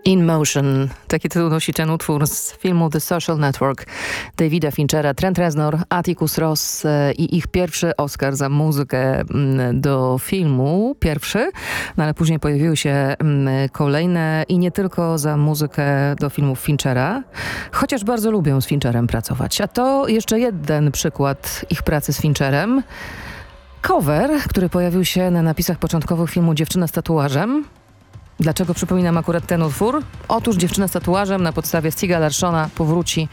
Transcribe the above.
In Motion. Taki tytuł nosi ten utwór z filmu The Social Network Davida Finchera. Trent Reznor, Atticus Ross i ich pierwszy Oscar za muzykę do filmu. Pierwszy, no ale później pojawiły się kolejne i nie tylko za muzykę do filmów Finchera, chociaż bardzo lubią z Fincherem pracować. A to jeszcze jeden przykład ich pracy z Fincherem. Cover, który pojawił się na napisach początkowych filmu Dziewczyna z tatuażem. Dlaczego przypominam akurat ten utwór? Otóż Dziewczyna z tatuażem na podstawie Stiga Larssona powróci